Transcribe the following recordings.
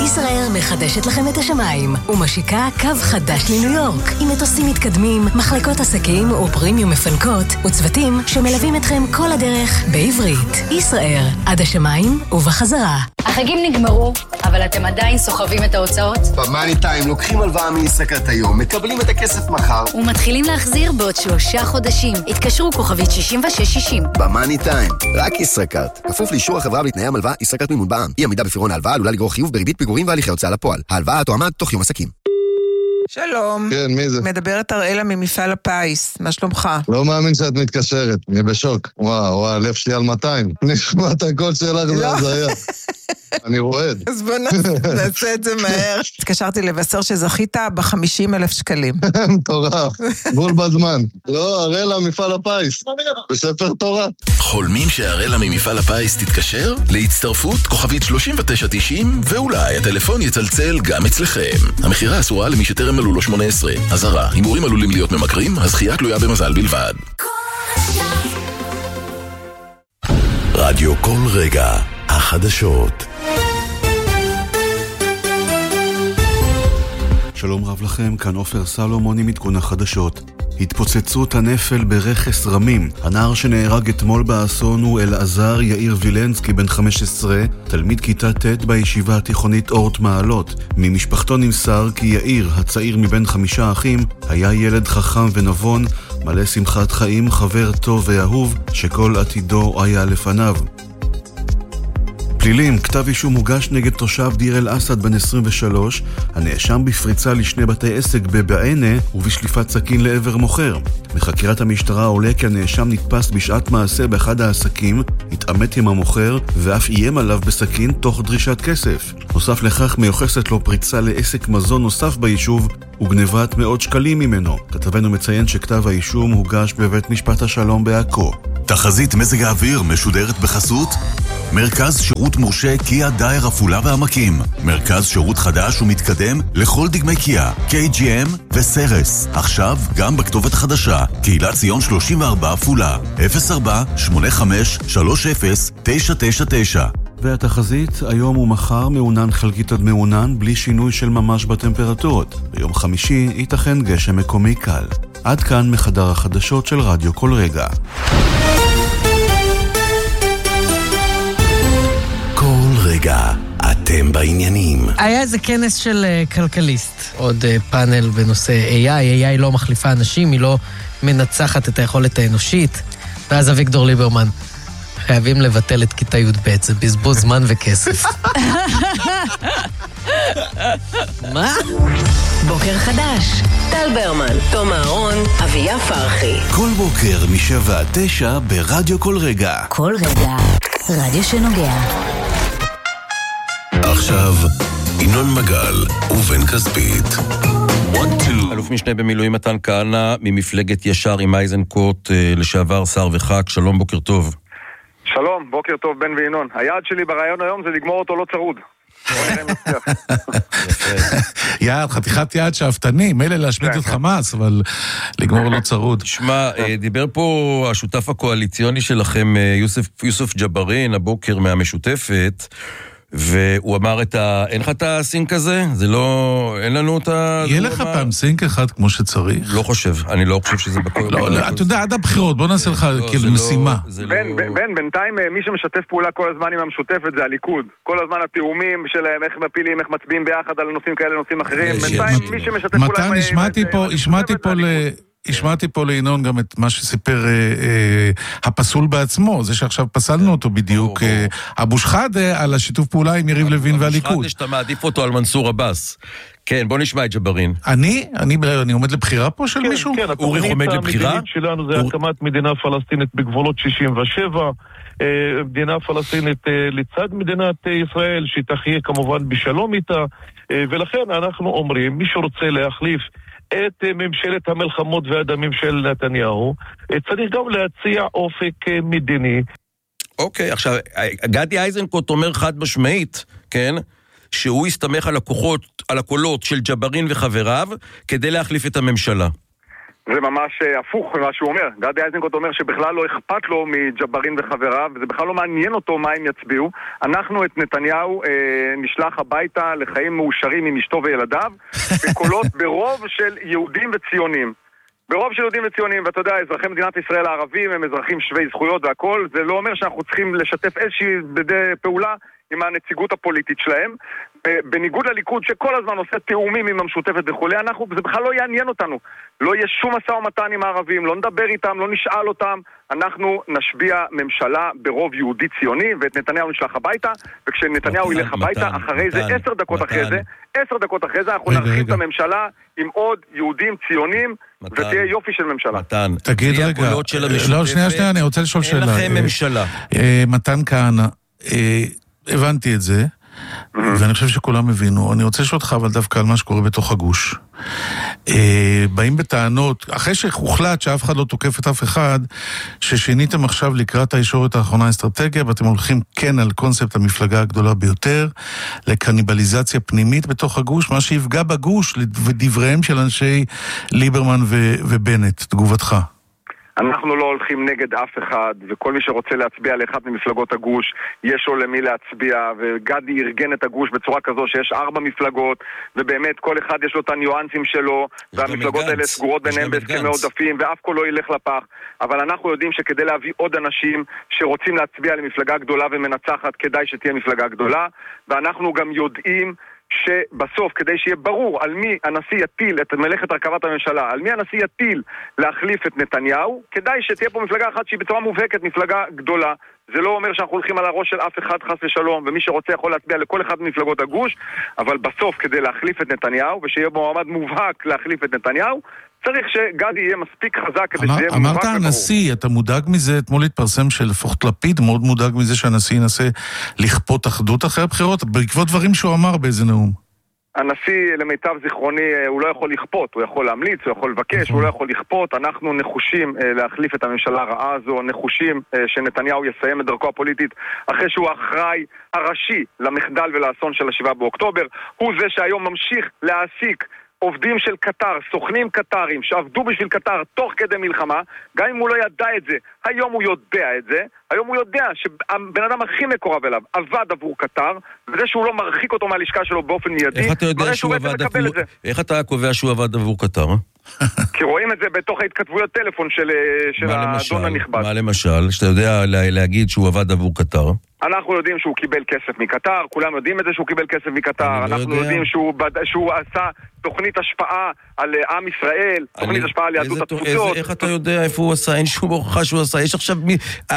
ישראל מחדשת לכם את השמיים ומשיקה קו חדש לניו יורק עם מטוסים מתקדמים, מחלקות עסקים ופרימיום מפנקות וצוותים שמלווים אתכם כל הדרך בעברית. ישראל, עד השמיים ובחזרה. החגים נגמרו, אבל אתם עדיין סוחבים את ההוצאות? במאני טיים לוקחים הלוואה מישראכרט היום, מקבלים את הכסף מחר ומתחילים להחזיר בעוד 3 חודשים. התקשרו כוכבית 6660. במאני טיים, רק ישראכרט. כפוף לאישור החברה ולתנאי המלווה, ישראכרט מימון בע"מ. אי עמידה בפירעון ההלוואה עלולה לגרור חיוב בריבית פיגורים והליכי הוצאה לפועל. ההלוואה תואמה תוך יום עסקים. שלום. כן, מי זה? מדברת אראלה ממפעל הפיס. מה שלומך? לא מאמין שאת מתקשרת, אני בשוק. וואו, הלב שלי על 200. נשמע את הקול שלך, זה הזיה. אני רועד. אז בוא נעשה את זה מהר. התקשרתי לבשר שזכית ב50,000 שקלים. מטורף, בול בזמן. לא, אראלה מפעל הפיס. בספר תורה. חולמים שאראלה ממפעל הפיס תתקשר? להצטרפות כוכבית 3990 ואולי הטלפון יצלצל גם אצלכם. המחירה אסורה למי שטרם מלאו לו 18. אזהרה, הימורים עלולים להיות ממכרים, הזכייה תלויה במזל בלבד. רדיו כל רגע, החדשות. שלום רב לכם, כאן עופר סלומון עם עדכון החדשות. התפוצצות הנפל ברכס רמים. הנער שנהרג אתמול באסון הוא אלעזר יאיר וילנסקי בן 15, תלמיד כיתה ט' בישיבה התיכונית אורט מעלות. ממשפחתו נמסר כי יאיר, הצעיר מבין 5 אחים, היה ילד חכם ונבון, מלא שמחת חיים, חבר טוב ואהוב, שכל עתידו היה לפניו. פלילים, כתב אישום הוגש נגד תושב דיר אל אסד בן 23, הנאשם בפריצה לשני בתי עסק בבענה ובשליפת סכין לעבר מוכר. מחקירת המשטרה עולה כי הנאשם נתפס בשעת מעשה באחד העסקים, התעמת עם המוכר ואף איים עליו בסכין תוך דרישת כסף. נוסף לכך מיוחסת לו פריצה לעסק מזון נוסף ביישוב וגנבת מאות שקלים ממנו. כתבנו מציין שכתב האישום הוגש בבית משפט השלום בעכו. תחזית מזג האוויר משודרת בחסות מרכז שירות מורשה קיה דייר עפולה והעמקים. מרכז שירות חדש ומתקדם לכל דגמי קיה, KGM וסרס. עכשיו גם בכתובת חדשה, קהילת ציון 34 עפולה, 04-8530-999. והתחזית, היום ומחר מעונן חלקית עד מעונן בלי שינוי של ממש בטמפרטורות. ביום חמישי ייתכן גשם מקומי קל. עד כאן מחדר החדשות של רדיו כל רגע. כל רגע אתם בעניינים. היה איזה כנס של כלכליסט, עוד פאנל בנושא AI לא מחליפה אנשים, היא לא מנצחת את היכולת האנושית, ואז אביגדור ליברמן, חייבים לבטל את כיתה י"ב, זה בזבוז זמן וכסף. מה? בוקר חדש, טל ברמן, תום אהרון, אביה פרחי. כל בוקר מ7-9 ברדיו כל רגע. כל רגע, רדיו שנוגע. עכשיו, ינון מגל ובן כספית. אלוף משנה במילואים מתן כהנא ממפלגת ישר עם אייזנקוט, לשעבר שר וח"כ. שלום, בוקר טוב. שלום, בוקר טוב בן וינון. היעד שלי ברעיון היום זה לגמור אותו לא צרוד. יעד, חתיכת יעד שאפתני, מילא להשמיד את חמאס, אבל לגמור לא צרוד. תשמע, דיבר פה השותף הקואליציוני שלכם, יוסף ג'בארין, הבוקר מהמשותפת, והוא אמר אין לך את הסינק הזה? זה לא, אין לנו את יהיה לך פעם סינק אחד כמו שצריך? לא חושב, אני לא חושב שזה בכל... לא, אתה יודע, עד הבחירות, בוא נעשה לך כאילו משימה. בינתיים מי שמשתף פעולה כל הזמן עם המשותפת זה הליכוד. כל הזמן התיאומים שלהם, איך מפילים, איך מצביעים ביחד על נושאים כאלה, נושאים אחרים. בינתיים מי שמשתף פעולה... מתן, השמעתי פה לעינון גם את מה שסיפר הפסול בעצמו, זה שעכשיו פסלנו אותו בדיוק, אבו שחאדה, על השיתוף פעולה עם יריב לוין והליכוד. אבו שחאדה שאתה מעדיף אותו על מנסור עבאס. כן, בוא נשמע את ג'בארין. אני עומד לבחירה פה של מישהו? כן, התוכנית המדינית שלנו זה הקמת מדינה פלסטינית בגבולות 67, מדינה פלסטינית לצד מדינת ישראל, שתחיה כמובן בשלום איתה, ולכן אנחנו אומרים, מי שרוצה להחליף את ממשלת המלחמות והדמים של נתניהו, צריך גם להציע אופק מדיני. אוקיי, עכשיו, גדי אייזנקוט אומר חד משמעית, כן, שהוא יסתמך על הקולות של ג'בארין וחבריו, כדי להחליף את הממשלה. זה ממש הפוך ממה שהוא אומר. גדי איזנקוט אומר שבכלל לא אכפת לו מג'בארין וחבריו, וזה בכלל לא מעניין אותו מה הם יצביעו. אנחנו את נתניהו נשלח הביתה לחיים מאושרים עם אשתו וילדיו, בקולות ברוב של יהודים וציונים. ברוב של יהודים וציונים, ואתה יודע, אזרחי מדינת ישראל הערבים הם אזרחים שווי זכויות והכל, זה לא אומר שאנחנו צריכים לשתף איזושהי פעולה עם הנציגות הפוליטית שלהם. בניגוד לליכוד שכל הזמן עושה תאומים עם המשותפת וכולי, זה בכלל לא יעניין אותנו. לא יהיה שום משא ומתן עם הערבים, לא נדבר איתם, לא נשאל אותם. אנחנו נשביע ממשלה ברוב יהודי ציוני, ואת נתניהו נשלח הביתה, וכשנתניהו ילך הביתה, אחרי זה 10 דקות אחרי זה, אנחנו נרחיב את הממשלה עם עוד יהודים ציונים, ותהיה יופי של ממשלה. תגיד רגע, לא, שנייה, אני רוצה לשאול שאלה. אין לכם ממשלה. מתן כהנא, הבנתי את זה, ואני חושב שכולם הבינו. אני רוצה לשאול אותך אבל דווקא על מה שקורה בתוך הגוש. באים בטענות, אחרי שהוחלט שאף אחד לא תוקף את אף אחד, ששיניתם עכשיו לקראת הישורת האחרונה אסטרטגיה, ואתם הולכים כן על קונספט המפלגה הגדולה ביותר, לקניבליזציה פנימית בתוך הגוש, מה שיפגע בגוש ודבריהם של אנשי ליברמן ובנט. תגובתך. אנחנו לא הולכים נגד אף אחד, וכל מי שרוצה להצביע לאחת ממפלגות הגוש, יש לו למי להצביע, וגדי ארגן את הגוש בצורה כזו שיש 4 מפלגות, ובאמת כל אחד יש לו את הניואנסים שלו, והמפלגות האלה סגורות ביניהם בהסכמי עודפים, ואף כל לא ילך לפח. אבל אנחנו יודעים שכדי להביא עוד אנשים שרוצים להצביע למפלגה גדולה ומנצחת, כדאי שתהיה מפלגה גדולה, ואנחנו גם יודעים שבסוף, כדי שיהיה ברור על מי הנשיא יטיל את מלאכת הרכבת הממשלה, על מי הנשיא יטיל להחליף את נתניהו, כדאי שתהיה פה מפלגה אחת שהיא בצורה מובהקת מפלגה גדולה. זה לא אומר שאנחנו הולכים על הראש של אף אחד חס ושלום, ומי שרוצה יכול להצביע לכל אחד ממפלגות הגוש, אבל בסוף כדי להחליף את נתניהו, ושיהיה מועמד מובהק להחליף את נתניהו, צריך שגדי יהיה מספיק חזק כדי שיהיה מובהק. אמרת הנשיא, אתה מודאג מזה, אתמול התפרסם שלפחות לפיד מאוד מודאג מזה שהנשיא ינסה לכפות אחדות אחרי הבחירות, בעקבות דברים שהוא אמר באיזה נאום. הנשיא, למיטב זיכרוני, הוא לא יכול לכפות, הוא יכול להמליץ, הוא יכול לבקש, הוא לא יכול לכפות. אנחנו נחושים להחליף את הממשלה הרעה הזו, נחושים שנתניהו יסיים את דרכו הפוליטית אחרי שהוא האחראי הראשי למחדל ולאסון של 7 באוקטובר. הוא זה שהיום ממשיך להעסיק עובדים של קטר, סוכנים קטרים שעבדו בשביל קטר תוך כדי מלחמה, גם אם הוא לא ידע את זה, היום הוא יודע את זה, היום הוא יודע שהבן אדם הכי מקורב אליו עבד עבור קטר, וזה שהוא לא מרחיק אותו מהלשכה שלו באופן מיידי, איך אתה יודע שהוא עבד עבור... איך אתה קובע שהוא עבד עבור קטר? כי רואים את זה בתוך ההתכתבויות טלפון של האדון הנכבד. מה למשל? שאתה יודע להגיד שהוא עבד עבור קטר? אנחנו יודעים שהוא קיבל כסף מקטר, כולם יודעים את זה שהוא קיבל כסף מקטר, אנחנו יודעים שהוא עשה תוכנית השפעה על עם ישראל, תוכנית השפעה על יהדות התפוצות. איך אתה יודע איפה הוא עשה? אין שום הוכחה שהוא עשה. יש עכשיו...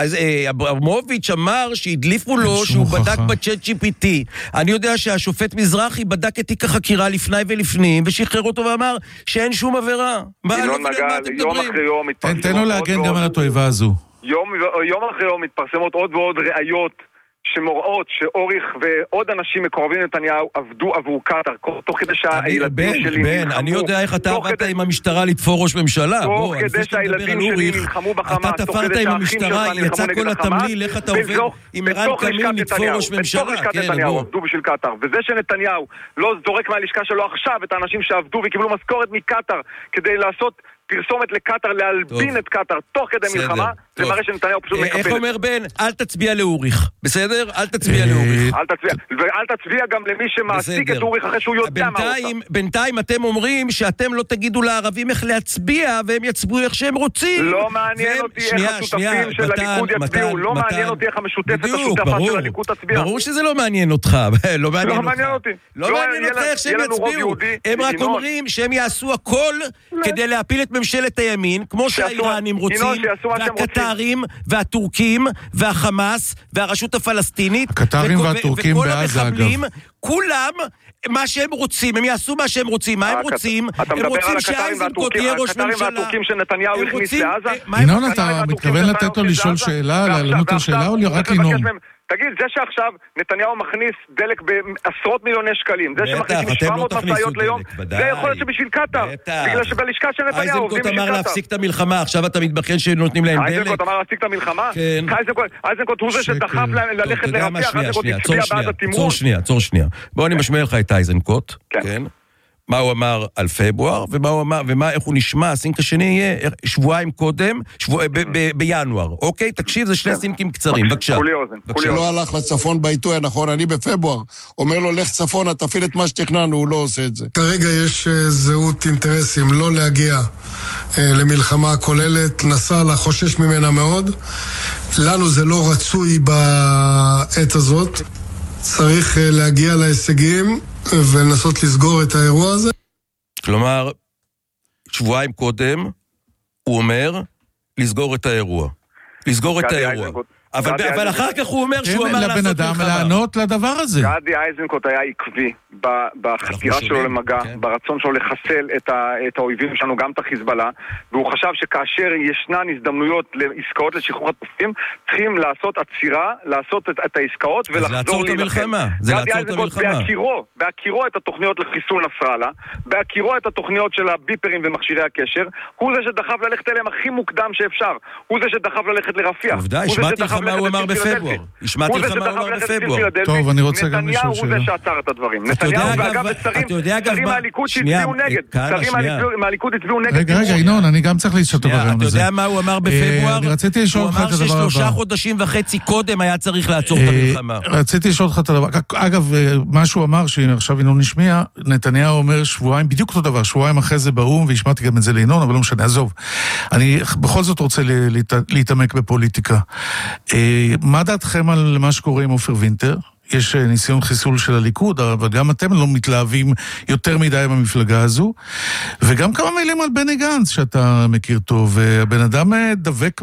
אברמוביץ' אמר שהדליפו לו שהוא בדק בצ'אט GPT. אני יודע שהשופט מזרחי בדק את תיק החקירה לפני ולפנים, ושחרר אותו ואמר שאין שום עבירה. ינון מגל, יום אחרי יום... תן לו להגן גם על התועבה הזו. יום אחרי יום מתפרסמות עוד ועוד ראיות שמוראות שאוריך ועוד אנשים מקורבים לנתניהו עבדו עבור קטר, תוך כדי שהילדים שלי נלחמו. אני יודע איך אתה עבדת עם המשטרה לתפור ראש ממשלה. תוך כדי שהילדים שלי נלחמו בחמאס, אתה תפרת עם המשטרה, יצא כל התמליל, איך אתה עובד עם ערן קמין לתפור ראש ממשלה. בתוך לשכת נתניהו עבדו בשביל קטר, וזה שנתניהו לא זורק מהלשכה שלו עכשיו את האנשים שעבדו וקיבלו משכורת מקטר כדי לעשות פרסומת לקטר, להלבין את קטר תוך כדי מלחמה, זה מראה שנתניהו פשוט מקבל. איך אומר בן? אל תצביע לאוריך, בסדר? אל תצביע לאוריך. ואל תצביע גם למי שמעסיק את אוריך אחרי שהוא יודע מה הוא עושה. בינתיים אתם אומרים שאתם לא תגידו לערבים איך להצביע, והם יצביעו איך שהם רוצים. לא מעניין אותי איך השותפים של הליכוד יצביעו, לא מעניין אותי איך המשותפת השותפה של הליכוד תצביע. ברור שזה לא מעניין אותך. לא מעניין אותי. לא מעניין אותך איך שהם יצביעו. הם רק אומרים שהם יעשו הכל כדי להפיל את ממשלת הימין, כמו שהאיראנים רוצים, והקטרים, והטורקים, והחמאס, והרשות הפלסטינית, הקטרים והטורקים בעזה, אגב. כולם, מה שהם רוצים, הם יעשו מה שהם רוצים. מה הם רוצים? הם רוצים שאיזנקוט יהיה ראש ממשלה. הקטרים והטורקים שנתניהו הכניס לעזה. ינון, אתה מתכוון לתת לו לשאול שאלה, לענות על שאלה או רק לנאום? תגיד, זה שעכשיו נתניהו מכניס דלק בעשרות מיליוני שקלים, זה שמכניסים 700 משאיות ליום, זה יכול להיות שבשביל קטר, בגלל שבלשכה של נתניהו עובדים בשביל קטר. איזנקוט אמר להפסיק את המלחמה, עכשיו אתה מתבחן שנותנים להם דלק. איזנקוט אמר להפסיק את המלחמה? כן. איזנקוט הוא זה שדחף ללכת לרפיח, איזנקוט הצביע בעד התימון. צור שנייה. בוא אני משמיע לך את איזנקוט, כן? מה הוא אמר על פברואר, איך הוא נשמע, הסינק השני יהיה שבועיים קודם, בינואר, אוקיי? תקשיב, זה שני סינקים קצרים, בבקשה. לא הלך לצפון בעיתוי הנכון, אני בפברואר, אומר לו, לך צפונה, תפעיל את מה שתכננו, הוא לא עושה את זה. כרגע יש זהות אינטרסים, לא להגיע למלחמה כוללת, נסראללה חושש ממנה מאוד, לנו זה לא רצוי בעת הזאת, צריך להגיע להישגים ולנסות לסגור את האירוע הזה. כלומר, שבועיים קודם, הוא אומר, לסגור את האירוע. לסגור את האירוע. אבל אחר כך הוא אומר שהוא אמר לעשות לבן אדם לענות לדבר הזה. גדי איזנקוט היה עקבי בחתירה שלו למגע, ברצון שלו לחסל את האויבים שלנו, גם את החיזבאללה, והוא חשב שכאשר ישנן הזדמנויות לעסקאות לשחרור החטופים, צריכים לעשות עצירה, לעשות את העסקאות ולחזור להילחם. גדי איזנקוט בהכירו את התוכניות לחיסול נסראללה, בהכירו את התוכניות של הביפרים ומכשירי הקשר, הוא זה שדחף ללכת אליהם הכי מוקדם שאפשר, הוא זה שדחף ללכת לרפיח, עובדה, השמעתי לך מה הוא אמר בפברואר. השמעתי לך מה הוא אמר בפברואר. טוב, אני רוצה גם לשאול שאלה. נתניהו הוא זה שעצר את הדברים. נתניהו, ואגב, שרים מהליכוד שהצביעו נגד. שרים מהליכוד הצביעו נגד. רגע, ינון, אני גם צריך לשאול אותו ברעיון הזה. אתה יודע מה הוא אמר בפברואר? אני רציתי לשאול אותך את הדבר הבא. הוא אמר ש3.5 חודשים קודם היה צריך לעצור את המלחמה. רציתי לשאול אותך את הדבר. אגב, מה שהוא אמר, שעכשיו ינון נשמיע, נתניהו אומר שבועיים, בדיוק אותו דבר, שבועיים אחרי זה באום, והשמעתי גם את זה לינון, אבל לא משנה, עזוב. אני בכל זאת רוצה להתעמק בפוליטיקה. מה דעתכם על מה שקורה עם עופר וינטר? יש ניסיון חיסול של הליכוד, אבל גם אתם לא מתלהבים יותר מדי במפלגה הזו. וגם כמה מילים על בני גנץ, שאתה מכיר טוב. הבן אדם דבק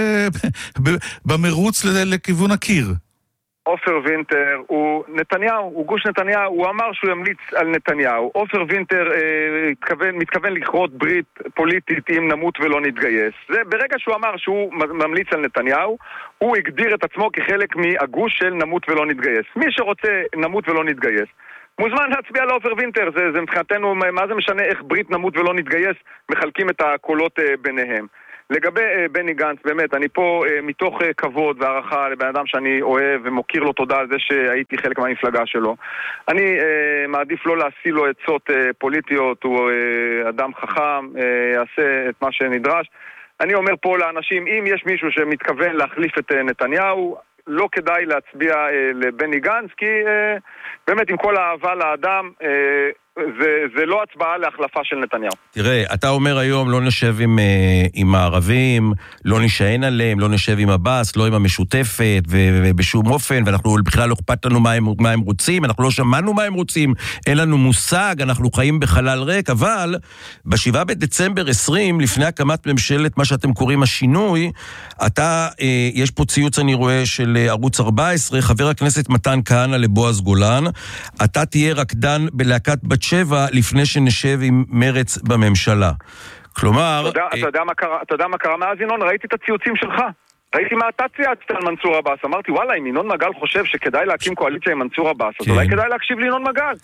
במרוץ לכיוון הקיר. עופר וינטר הוא נתניהו, הוא גוש נתניהו, הוא אמר שהוא ימליץ על נתניהו. עופר וינטר מתכוון לכרות ברית פוליטית אם נמות ולא נתגייס. זה ברגע שהוא אמר שהוא ממליץ על נתניהו, הוא הגדיר את עצמו כחלק מהגוש של נמות ולא נתגייס. מי שרוצה נמות ולא נתגייס, מוזמן להצביע לעופר וינטר. זה מבחינתנו, מה זה משנה איך ברית נמות ולא נתגייס, מחלקים את הקולות ביניהם. לגבי בני גנץ, באמת, אני פה מתוך כבוד והערכה לבן אדם שאני אוהב ומוקיר לו תודה על זה שהייתי חלק מהמפלגה שלו. אני מעדיף לא להשיא לו עצות פוליטיות, הוא אדם חכם, יעשה את מה שנדרש. אני אומר פה לאנשים, אם יש מישהו שמתכוון להחליף את נתניהו, לא כדאי להצביע לבני גנץ, כי באמת עם כל האהבה לאדם, זה לא הצבעה להחלפה של נתניהו. תראה, אתה אומר היום לא נשב עם הערבים, לא נשען עליהם, לא נשב עם הבאס, לא עם המשותפת, ובשום אופן, ואנחנו בכלל לא אכפת לנו מה הם רוצים, אנחנו לא שמענו מה הם רוצים, אין לנו מושג, אנחנו חיים בחלל ריק, אבל ב7 בדצמבר 20, לפני הקמת ממשלת מה שאתם קוראים השינוי, יש פה ציוץ אני רואה של ערוץ 14, חבר הכנסת מתן כהנא לבועז גולן, אתה תהיה רקדן בלהקת בת 7 לפני שנשב עם מרץ בממשלה. כלומר... אתה יודע מה קרה מאז ינון? ראיתי את הציוצים שלך. ראיתי מה אתה צייצת על מנסור עבאס. אמרתי, וואלה, אם ינון מגל חושב שכדאי להקים קואליציה עם מנסור עבאס, אז אולי כדאי להקשיב לינון מגל.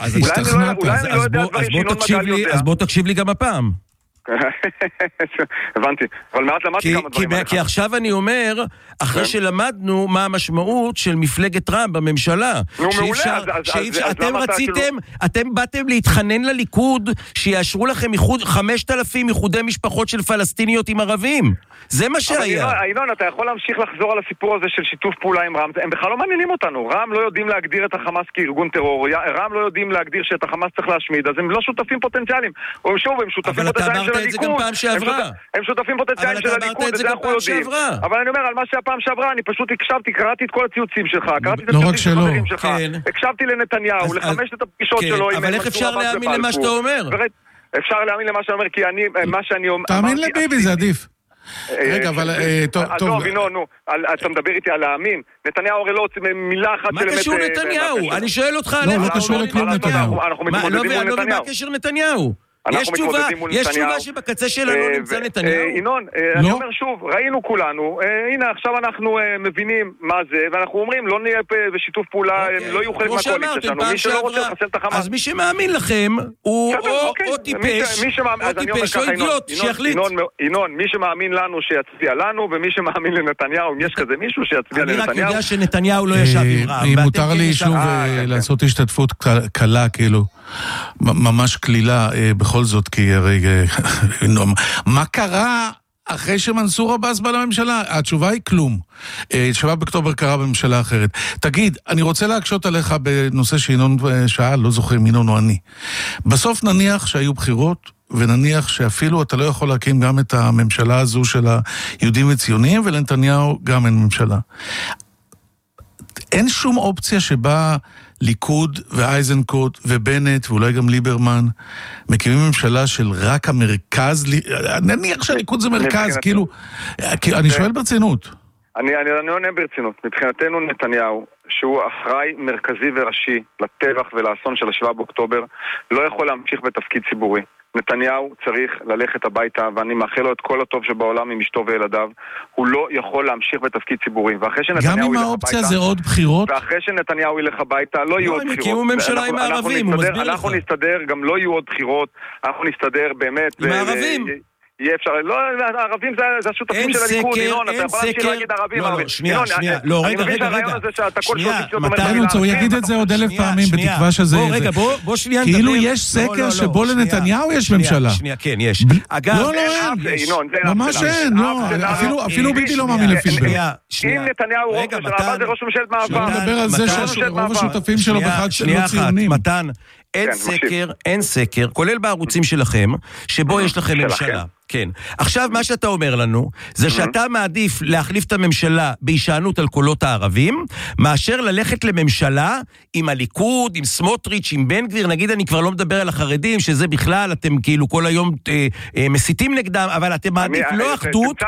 אז בוא תקשיב לי גם הפעם. הבנתי, אבל מעט למדתי כמה דברים עליך. כי עכשיו אני אומר, אחרי שלמדנו מה המשמעות של מפלגת רע"מ בממשלה, שאתם רציתם, אתם באתם להתחנן לליכוד שיאשרו לכם 5,000 איחודי משפחות של פלסטיניות עם ערבים. זה מה שהיה. ינון, אתה יכול להמשיך לחזור על הסיפור הזה של שיתוף פעולה עם רע"מ, הם בכלל לא מעניינים אותנו. רע"מ לא יודעים להגדיר את החמאס כארגון טרור, רע"מ לא יודעים להגדיר שאת החמאס צריך להשמיד, אז הם לא שותפים פוטנציאליים. או שוב, הם שותפים פוטנציאליים של הליכוד. הם שותפים פוטנציאליים של הליכוד, וזה אנחנו יודעים. אבל אני אומר, על מה שהפעם שעברה, אני פשוט הקשבתי, קראתי את כל הציוצים שלך, קראתי את הציוצים של חברים שלך, הקשבתי לנתניהו, לחמש את הפגישות שלו. אבל איך אפשר להאמין למה שאתה אומר? אפשר להאמין למה שאתה אומר, כי מה שאני אומר... תאמין לביבי, זה עדיף. רגע, אבל... טוב, נו, אתה מדבר איתי על להאמין. נתניהו הרי לא רוצה מילה אחת... מה קשור נתניהו? אני שואל אותך... לא קשור לכלום נתניהו. אנחנו מתמודדים מול נתניהו. מה הקשר נתניהו? יש תשובה שבקצה שלנו נמצא נתניהו. ינון, אני אומר שוב, ראינו כולנו, הנה עכשיו אנחנו מבינים מה זה, ואנחנו אומרים לא נהיה בשיתוף פעולה, לא יהיו חלק מהקואליציה שלנו, מי שלא רוצה לחסל את החמאס. אז מי שמאמין לכם הוא או טיפש או אידיוט שיחליט. ינון, מי שמאמין לנו שיצביע לנו, ומי שמאמין לנתניהו, אם יש כזה מישהו שיצביע לנתניהו. אני רק יודע שנתניהו לא ישב עם רע"מ. אם מותר לי שוב לעשות השתתפות קלה כאילו. ממש כלילה בכל זאת, כי הרי מה קרה אחרי שמנסור עבאס בא לממשלה? התשובה היא כלום. 7 באוקטובר קרה בממשלה אחרת. תגיד, אני רוצה להקשות עליך בנושא שינון שאל, לא זוכר מינון או אני. בסוף נניח שהיו בחירות, ונניח שאפילו אתה לא יכול להקים גם את הממשלה הזו של היהודים וציונים, ולנתניהו גם אין ממשלה. אין שום אופציה שבה ליכוד ואייזנקוט ובנט ואולי גם ליברמן מקימים ממשלה של רק המרכז, נניח שהליכוד זה מרכז, כאילו, אני שואל ברצינות. אני עונה ברצינות. מבחינתנו נתניהו, שהוא אחראי מרכזי וראשי לטבח ולאסון של 7 באוקטובר, לא יכול להמשיך בתפקיד ציבורי. נתניהו צריך ללכת הביתה, ואני מאחל לו את כל הטוב שבעולם עם אשתו וילדיו. הוא לא יכול להמשיך בתפקיד ציבורי. גם אם האופציה זה עוד בחירות? ואחרי שנתניהו ילך הביתה, לא יהיו עוד בחירות. כי הוא ממשלה עם הערבים, הוא מסביר לך. אנחנו נסתדר, גם לא יהיו עוד בחירות. אנחנו נסתדר באמת. עם הערבים? יהיה אפשר, לא, הערבים זה השותפים של הליכוד, ינון, אתה יכול להמשיך להגיד ערבים. לא, שנייה, לא, רגע. הוא יגיד את זה עוד 1000 פעמים בתקווה שזה... בוא שנייה נדבר. כאילו יש סקר שבו לנתניהו יש ממשלה. שנייה, כן, יש. לא, אין. ממש אין, אפילו ביבי לא מאמין לפילבר. אם נתניהו ראש ממשלה, זה ראש ממשלת מעבר. הוא מדבר על זה שרוב השותפים שלו בחג לא ציונים. מתן, אין סקר, כולל בערוצים שלכם, שבו יש לכם ממשלה. כן. עכשיו מה שאתה אומר לנו, זה שאתה מעדיף להחליף את הממשלה בהישענות על קולות הערבים, מאשר ללכת לממשלה עם הליכוד, עם סמוטריץ', עם בן גביר, נגיד אני כבר לא מדבר על החרדים, שזה בכלל, אתם כאילו כל היום מסיתים נגדם, אבל אתם מעדיף לא אחדות,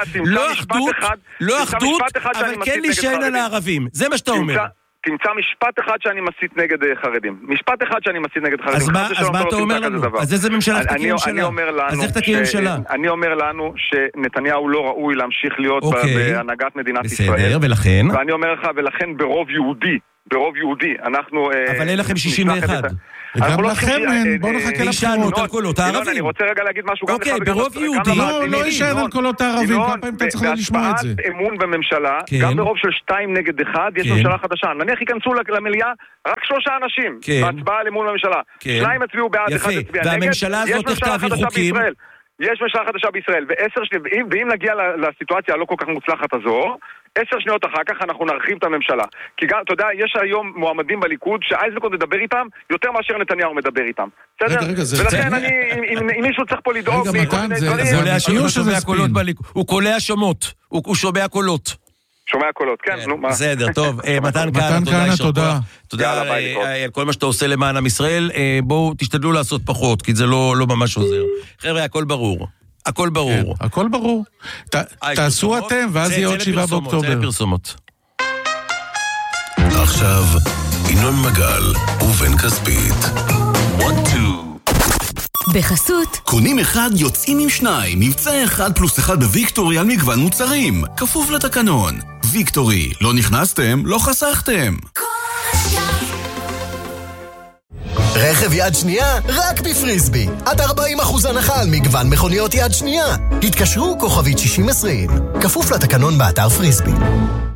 אבל כן להישען על הערבים. זה מה שאתה אומר. תמצא משפט אחד שאני מסית נגד חרדים. משפט אחד שאני מסית נגד חרדים. אז מה אתה אומר לנו? אז איזה ממשלה תקים ממשלה? אז איך תקים ממשלה? אני אומר לנו שנתניהו לא ראוי להמשיך להיות בהנהגת מדינת ישראל. בסדר, ולכן? ואני אומר לך, ולכן ברוב יהודי, אנחנו... אבל אין לכם 61. וגם לכם אין, בואו נחכה לבחירות. על קולות הערבים. אני רוצה רגע להגיד משהו. אוקיי, ברוב יהודי. לא יישאר על קולות הערבים, כמה פעמים אתה צריך לשמוע את זה. בהצבעת אמון בממשלה, גם ברוב של 2 נגד 1, יש ממשלה חדשה. נניח ייכנסו למליאה רק 3 אנשים, בהצבעה על אמון בממשלה. 2 הצביעו בעד, 1 הצביע נגד. והממשלה הזאת איך תעביר חוקים? יש ממשלה חדשה בישראל, ואם נגיע לסיטואציה הלא כל כך מוצלחת הזו, 10 שניות אחר כך אנחנו נרחיב את הממשלה. כי גם, אתה יודע, יש היום מועמדים בליכוד שאייזנקוט מדבר איתם יותר מאשר נתניהו מדבר איתם. בסדר? ולכן אם מישהו צריך פה לדאוג... רגע, מתן, הוא קולע שמות, הוא שומע קולות. שומע קולות, כן, נו, מה? בסדר, טוב, מתן כהנא, תודה על כל מה שאתה עושה למען עם ישראל. בואו תשתדלו לעשות פחות, כי זה לא ממש עוזר. חבר'ה, הכל ברור. הכל ברור. תעשו אתם, ואז יהיה עוד 7 באוקטובר. זה פרסומות. עכשיו, ינון מגל ובן כספית. 1, 2. בחסות קונים 1 יוצאים עם 2, מבצע 1+1 בוויקטורי על מגוון מוצרים, כפוף לתקנון. ויקטורי, לא נכנסתם, לא חסכתם. רכב יד שנייה רק בפריסבי. עד 40% הנחה על מגוון מכוניות יד שנייה. התקשרו כוכבית 6020. כפוף לתקנון באתר פריסבי.